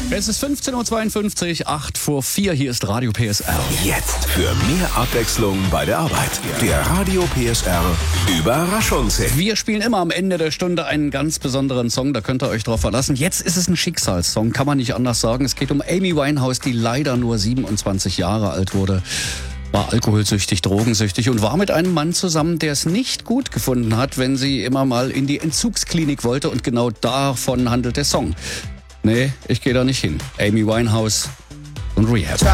Es ist 15.52 Uhr, 8 vor 4. Hier ist Radio PSR. Jetzt für mehr Abwechslung bei der Arbeit. Der Radio PSR Überraschungshit. Wir spielen immer am Ende der Stunde einen ganz besonderen Song, da könnt ihr euch drauf verlassen. Jetzt ist es ein Schicksalssong, kann man nicht anders sagen. Es geht um Amy Winehouse, die leider nur 27 Jahre alt wurde. War alkoholsüchtig, drogensüchtig und war mit einem Mann zusammen, der es nicht gut gefunden hat, wenn sie immer mal in die Entzugsklinik wollte. Und genau davon handelt der Song. Nee, ich gehe da nicht hin. Amy Winehouse und Rehab.